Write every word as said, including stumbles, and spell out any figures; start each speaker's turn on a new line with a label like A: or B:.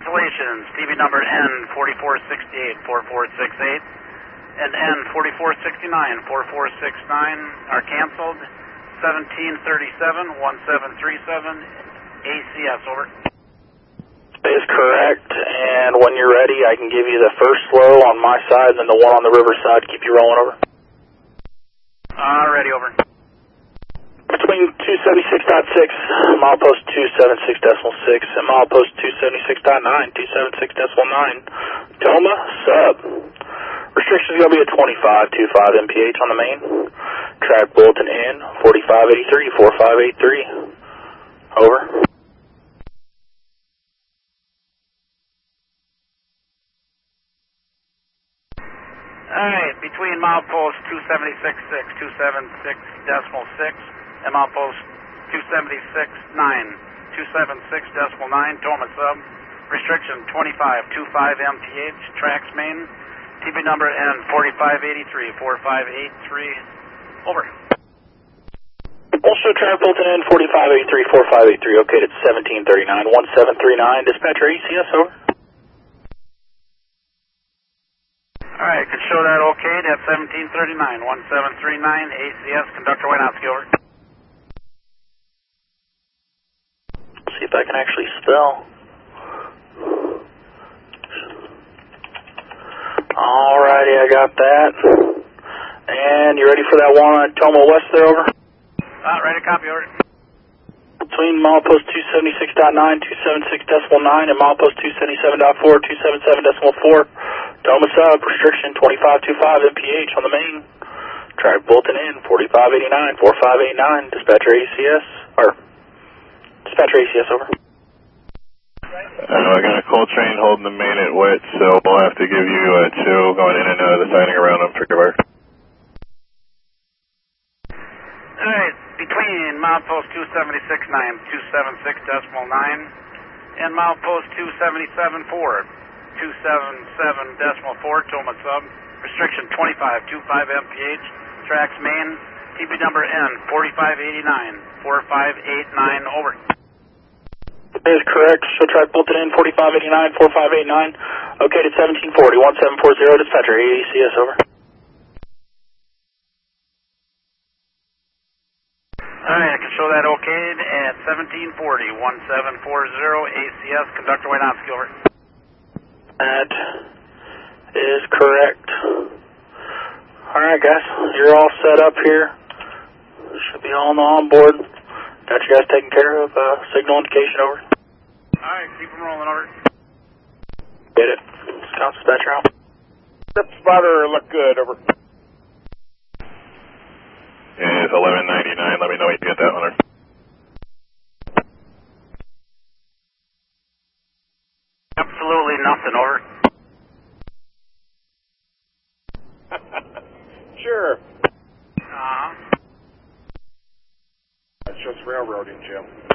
A: cancellations. T V number N forty-four sixty-eight, four four six eight and N forty-four sixty-nine, four four six nine are canceled. seventeen thirty-seven, one seven three seven, A C S, over.
B: Is correct, and when you're ready, I can give you the first slow on my side, then the one on the river side. Keep you rolling, over.
A: Uh, ready, over.
B: Between two seventy-six point six, milepost two seventy-six point six, and milepost two seventy-six point nine, two seventy-six point nine, Toma, sub. Restriction is going to be at twenty-five twenty-five M P H on the main. Track bulletin in, forty-five eighty-three, forty-five eighty-three, over.
A: Alright, between milepost two seventy-six point six, two seventy-six point six, and milepost two seventy-six point nine, two seventy-six point nine, Toma sub. Restriction twenty-five twenty-five M P H, tracks main. T V number N forty-five eighty-three, forty-five eighty-three, over.
B: Also track bulletin in, forty-five eighty-three, forty-five eighty-three, okay, it's seventeen thirty-nine, one seven three nine, dispatcher A C S, over.
A: Alright, could show that okay at seventeen thirty-nine, one seven three nine, A C S, conductor Wynowski, over.
B: See if I can actually spell. Alrighty, I got that. And you ready for that one on Toma West there, over?
A: Uh, ready to copy, over.
B: Between milepost two seventy-six point nine, two seventy-six point nine, and milepost two seventy-seven point four, two seventy-seven point four, Toma sub, restriction twenty-five twenty-five M P H on the main. Track bulletin in, forty-five eighty-nine, forty-five eighty-nine, dispatcher A C S, or dispatcher A C S, over.
C: Uh, I got a cold train holding the main at wet, so we'll have to give you a two going in and out of the siding around them for cover.
A: Alright, between milepost two seventy-six point nine, two seventy-six point nine, and milepost two seventy-seven point four, two seventy-seven point four, Toma sub. Restriction twenty-five twenty-five M P H, tracks main. T V number N forty-five eighty-nine, forty-five eighty-nine, over.
B: That is correct, so track bulletin in, forty-five eighty-nine, forty-five eighty-nine, okay to seventeen forty, one seven four zero, dispatcher A C S, over.
A: Alright, I can show that okay at seventeen forty, one seven four zero, A C S, conductor Wynowski, over.
B: That is correct. Alright guys, you're all set up here. Should be all on the onboard. Got you guys taken care of, uh, signal indication, over.
A: Alright, keep them rolling, over.
B: Get it. Scout dispatcher out.
D: Trip spotter, look good, over.
C: Yeah, it's eleven ninety-nine, let me know when you get that one, over.
A: Absolutely nothing, over.
D: Sure.
A: Uh-huh.
D: That's just railroading, Jim.